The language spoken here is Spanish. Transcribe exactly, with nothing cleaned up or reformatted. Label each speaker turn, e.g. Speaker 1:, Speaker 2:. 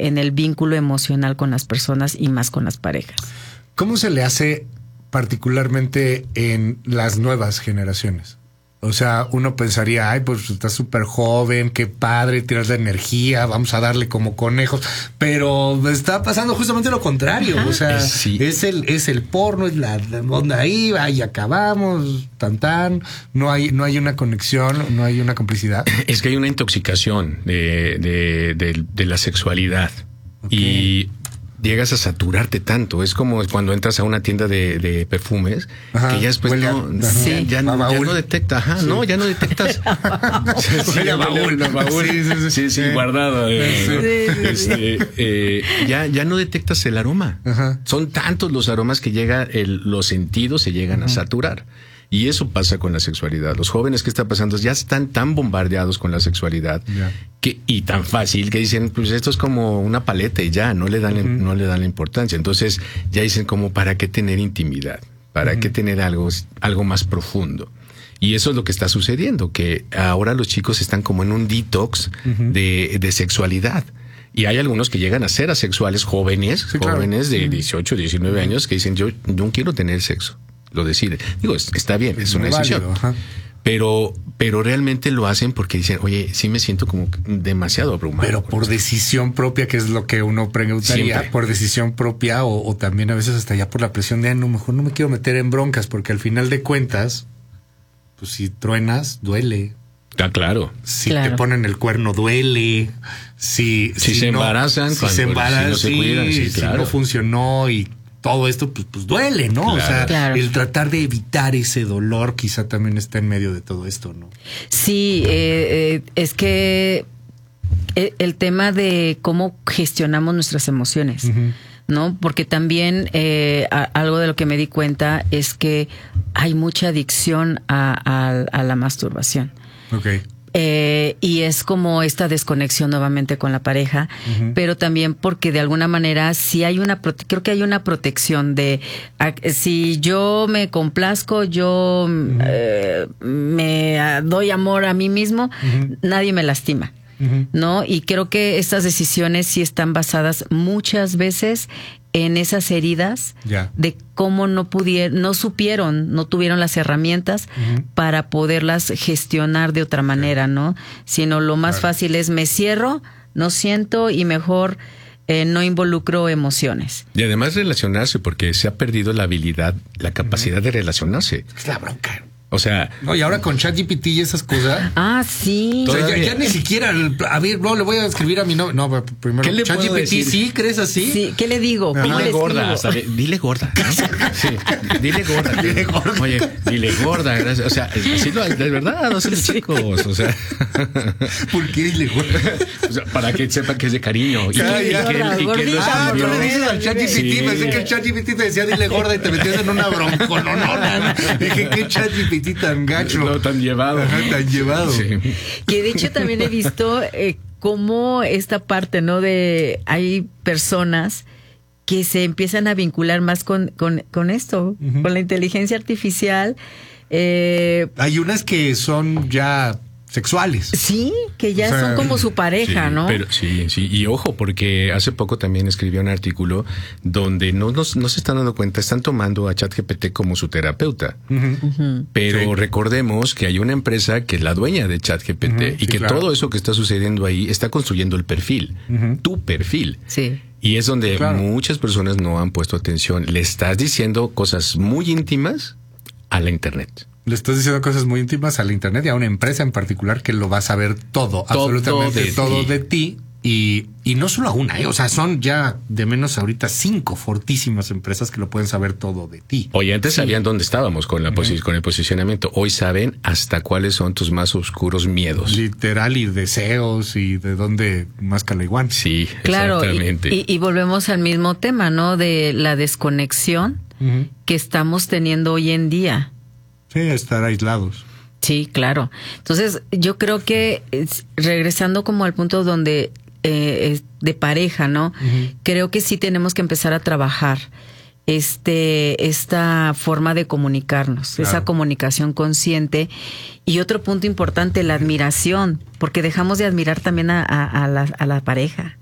Speaker 1: en el vínculo emocional con las personas y más con las parejas.
Speaker 2: ¿Cómo se le hace particularmente en las nuevas generaciones? O sea, uno pensaría, ay, pues estás súper joven, qué padre, tiras la energía, vamos a darle como conejos. Pero está pasando justamente lo contrario. Ajá. O sea, sí. es el es el porno, es la, la onda ahí, ahí acabamos, tan tan. No hay, no hay una conexión, no hay una complicidad.
Speaker 3: Es que hay una intoxicación de, de, de, de la sexualidad. Okay. Y llegas a saturarte tanto. Es como cuando entras a una tienda de, de perfumes, ajá, que ya después no, sí, ya, ya, no, ya no detectas, ajá, sí. no, ya no detectas. sí, ya baúl, baúl, sí, sí, sí, sí, sí, guardado. Eh, sí. ¿no? este, eh, ya, ya no detectas el aroma. Ajá. Son tantos los aromas que llega, el, los sentidos se llegan, ajá, a saturar. Y eso pasa con la sexualidad. Los jóvenes que está pasando ya están tan bombardeados con la sexualidad yeah. que, y tan fácil que dicen, pues esto es como una paleta y ya, no le dan, uh-huh. no le dan la importancia. Entonces ya dicen como, ¿para qué tener intimidad? ¿Para uh-huh. qué tener algo, algo más profundo? Y eso es lo que está sucediendo, que ahora los chicos están como en un detox uh-huh. de, de sexualidad. Y hay algunos que llegan a ser asexuales jóvenes, sí, jóvenes claro. de dieciocho, diecinueve uh-huh. años que dicen, yo no quiero tener sexo. Lo deciden. Digo, está bien, es, es una decisión. Válido, pero, pero realmente lo hacen porque dicen, oye, sí me siento como demasiado abrumado.
Speaker 2: Pero por
Speaker 3: eso.
Speaker 2: decisión propia, que es lo que uno preguntaría, siempre. Por decisión propia o, o también a veces hasta ya por la presión de, no, mejor no me quiero meter en broncas, porque al final de cuentas, pues si truenas, duele.
Speaker 3: Ah, claro.
Speaker 2: Si
Speaker 1: claro.
Speaker 2: te ponen el cuerno, duele. Si,
Speaker 3: si, si se
Speaker 2: no,
Speaker 3: embarazan,
Speaker 2: si se embarazan, si, no, se
Speaker 3: sí,
Speaker 2: cuidan, sí,
Speaker 3: claro.
Speaker 2: si no funcionó y todo esto, pues, pues duele, ¿no? Claro. O sea, claro. el tratar de evitar ese dolor quizá también está en medio de todo esto, ¿no?
Speaker 1: Sí, eh, eh, es que el, el tema de cómo gestionamos nuestras emociones, uh-huh. ¿no? Porque también eh, a, algo de lo que me di cuenta es que hay mucha adicción a, a, a la masturbación.
Speaker 2: Okay.
Speaker 1: Eh, y es como esta desconexión nuevamente con la pareja, uh-huh. pero también porque de alguna manera sí hay una, prote- creo que hay una protección de a, si yo me complazco, yo uh-huh. eh, me doy amor a mí mismo, uh-huh. nadie me lastima. Uh-huh. ¿No? Y creo que estas decisiones sí están basadas muchas veces en esas heridas yeah. de cómo no pudieron, no supieron, no tuvieron las herramientas uh-huh. para poderlas gestionar de otra manera, sí. ¿no? Sino lo más claro. fácil es me cierro, no siento y mejor eh, no involucro emociones.
Speaker 3: Y además relacionarse, porque se ha perdido la habilidad, la capacidad uh-huh. de relacionarse.
Speaker 2: Es la bronca.
Speaker 3: O sea...
Speaker 2: No, y ahora con ChatGPT y esas cosas...
Speaker 1: Ah, sí.
Speaker 2: O sea, ya, ya ni siquiera... A ver, no, le voy a escribir a mi novio... No, primero...
Speaker 3: ¿Qué le
Speaker 2: ChatGPT, ¿sí? ¿Crees así?
Speaker 1: Sí, ¿qué le digo?
Speaker 3: Dile le gorda. Hasta de, dile gorda, ¿no? Sí, dile gorda. Dile gorda. Oye, dile gorda. Gracias. O sea, sí, de verdad, no son los chicos. O sea...
Speaker 2: ¿Por qué dile gorda?
Speaker 3: O sea, para que sepan que es de cariño. Y
Speaker 2: ya,
Speaker 3: que,
Speaker 2: ya,
Speaker 3: y que,
Speaker 2: gorda,
Speaker 3: y que
Speaker 2: gordita, ah, pero le dices al ChatGPT. Sí. Pensé que el ChatGPT te decía dile gorda y te metías en una broncononona. Dije, ¿qué ChatGPT tan gacho?
Speaker 3: No, tan llevado.
Speaker 2: Ajá, tan llevado.
Speaker 3: Sí.
Speaker 1: Que de hecho también he visto eh, cómo esta parte, ¿no? De hay personas que se empiezan a vincular más con, con, con esto, uh-huh. con la inteligencia artificial. Eh,
Speaker 2: hay unas que son ya sexuales.
Speaker 1: Sí, que ya o sea, son como su pareja,
Speaker 3: sí,
Speaker 1: ¿no?
Speaker 3: Pero sí, sí. Y ojo, porque hace poco también escribió un artículo donde no, no, no se están dando cuenta, están tomando a ChatGPT como su terapeuta. Uh-huh. Uh-huh. Pero sí. recordemos que hay una empresa que es la dueña de ChatGPT uh-huh. y sí, que claro. todo eso que está sucediendo ahí está construyendo el perfil, uh-huh. tu perfil.
Speaker 1: Sí.
Speaker 3: Y es donde claro. muchas personas no han puesto atención. Le estás diciendo cosas muy íntimas a la internet.
Speaker 2: Le estás diciendo cosas muy íntimas a la internet y a una empresa en particular que lo va a saber todo, todo absolutamente de todo ti. de ti. Y, y no solo a una, ¿eh? O sea, son ya de menos ahorita cinco fortísimas empresas que lo pueden saber todo de ti.
Speaker 3: Oye, antes
Speaker 2: sí.
Speaker 3: sabían dónde estábamos con la posi- uh-huh. con el posicionamiento. Hoy saben hasta cuáles son tus más oscuros miedos.
Speaker 2: Literal, y deseos y de dónde más calaiguán.
Speaker 3: Sí,
Speaker 1: claro,
Speaker 3: exactamente.
Speaker 1: Y, y, y volvemos al mismo tema, ¿no? De la desconexión uh-huh. que estamos teniendo hoy en día.
Speaker 2: Sí, estar aislados.
Speaker 1: Sí, claro. Entonces, yo creo que regresando como al punto donde eh, de pareja, ¿no? Uh-huh. Creo que sí tenemos que empezar a trabajar este esta forma de comunicarnos, claro. esa comunicación consciente. Y otro punto importante, la admiración, porque dejamos de admirar también a, a, a, la, a la pareja.